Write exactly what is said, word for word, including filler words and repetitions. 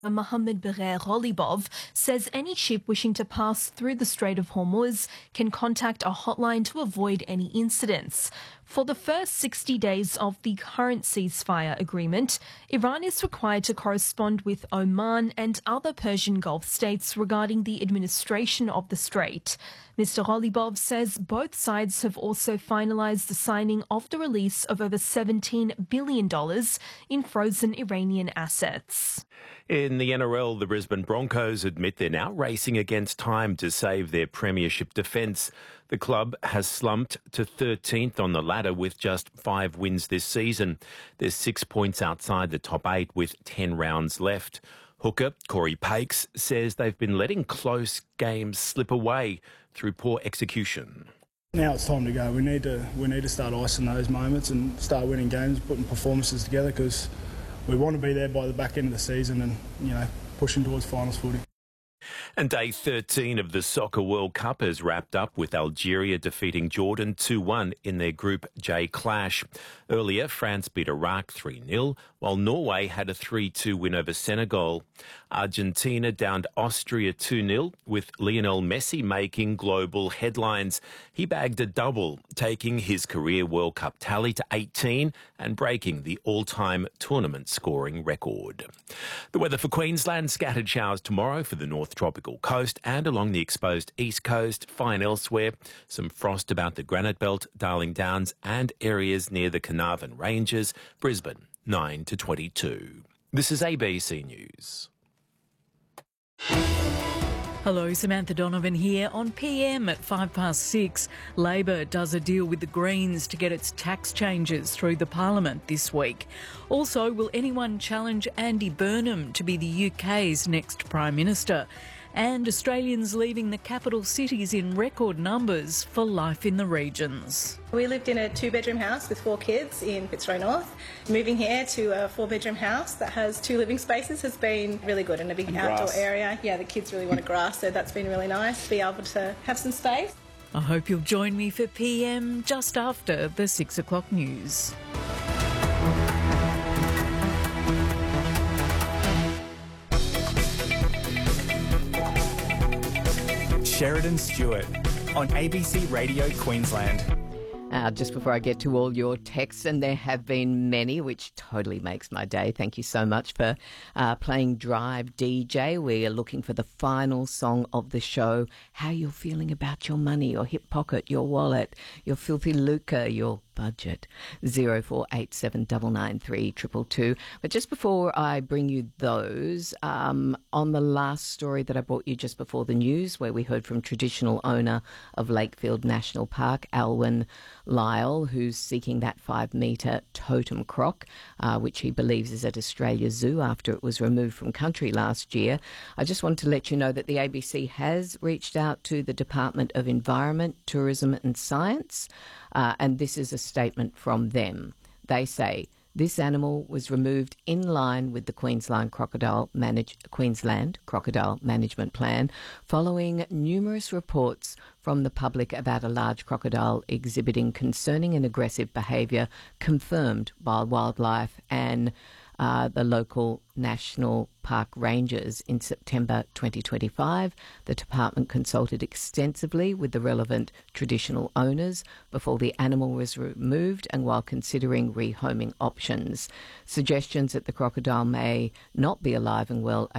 Mohammed Bagher Ghalibov says any ship wishing to pass through the Strait of Hormuz can contact a hotline to avoid any incidents. For the first sixty days of the current ceasefire agreement, Iran is required to correspond with Oman and other Persian Gulf states regarding the administration of the strait. Mister Ghalibov says both sides have also finalised the signing of the release of over seventeen billion dollars in frozen Iranian assets. In the N R L, the Brisbane Broncos admit they're now racing against time to save their premiership defence. The club has slumped to thirteenth on the ladder with just five wins this season. There's six points outside the top eight with ten rounds left. Hooker Corey Pakes says they've been letting close games slip away through poor execution. Now it's time to go. We need to we need to start icing those moments and start winning games, putting performances together, because we want to be there by the back end of the season and, you know, pushing towards finals footy. And day thirteen of the Soccer World Cup has wrapped up with Algeria defeating Jordan two one in their Group J clash. Earlier, France beat Iraq three nil, while Norway had a three two win over Senegal. Argentina downed Austria two nil, with Lionel Messi making global headlines. He bagged a double, taking his career World Cup tally to eighteen and breaking the all-time tournament scoring record. The weather for Queensland: scattered showers tomorrow for the North Tropical Coast and along the exposed East Coast, fine elsewhere. Some frost about the Granite Belt, Darling Downs and areas near the Carnarvon Ranges. Brisbane, nine to twenty-two. This is A B C News. Hello, Samantha Donovan here. On P M at five past six, Labor does a deal with the Greens to get its tax changes through the Parliament this week. Also, will anyone challenge Andy Burnham to be the U K's next Prime Minister? And Australians leaving the capital cities in record numbers for life in the regions. We lived in a two-bedroom house with four kids in Fitzroy North. Moving here to a four-bedroom house that has two living spaces has been really good, and a big and outdoor grass. area. Yeah, the kids really wanted grass, so that's been really nice to be able to have some space. I hope you'll join me for P M just after the six o'clock news. Sheridan Stewart on A B C Radio Queensland. Uh, just before I get to all your texts, and there have been many, which totally makes my day. Thank you so much for uh, playing Drive D J. We are looking for the final song of the show. How you're feeling about your money, your hip pocket, your wallet, your filthy lucre, your budget. zero four eight seven nine nine three two two two. But just before I bring you those, um, on the last story that I brought you just before the news, where we heard from traditional owner of Lakefield National Park, Alwyn Lyle, who's seeking that five-metre totem croc, uh, which he believes is at Australia Zoo after it was removed from country last year. I just wanted to let you know that the A B C has reached out to the Department of Environment, Tourism and Science, uh, and this is a statement from them. They say, this animal was removed in line with the Queensland Crocodile, Manage- Queensland Crocodile Management Plan following numerous reports from the public about a large crocodile exhibiting concerning and aggressive behaviour confirmed by wildlife and uh, the local national park rangers in September twenty twenty-five. The department consulted extensively with the relevant traditional owners before the animal was removed and while considering rehoming options. Suggestions that the crocodile may not be alive and well are